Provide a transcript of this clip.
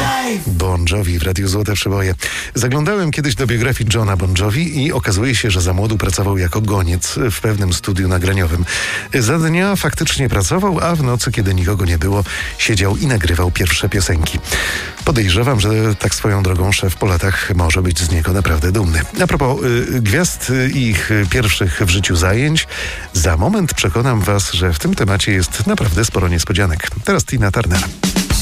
Bon Jovi w Radiu Złote Przeboje. Zaglądałem kiedyś do biografii Johna Bon Jovi i okazuje się, że za młodu pracował jako goniec w pewnym studiu nagraniowym. Za dnia faktycznie pracował, a w nocy, kiedy nikogo nie było, siedział i nagrywał pierwsze piosenki. Podejrzewam, że tak swoją drogą szef po latach może być z niego naprawdę dumny. A propos gwiazd i ich pierwszych w życiu zajęć, za moment przekonam was, że w tym temacie jest naprawdę sporo niespodzianek. Teraz Tina Turner.